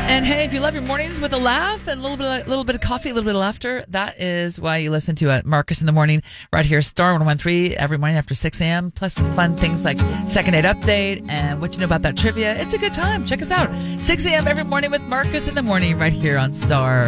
And hey, if you love your mornings with a laugh and a little bit of coffee, a little bit of laughter, that is why you listen to Marcus in the Morning right here, Star 101.3 every morning after 6 a.m. Plus fun things like Second Date Update and what you know about that trivia. It's a good time. Check us out. 6 a.m. every morning with Marcus in the Morning right here on Star.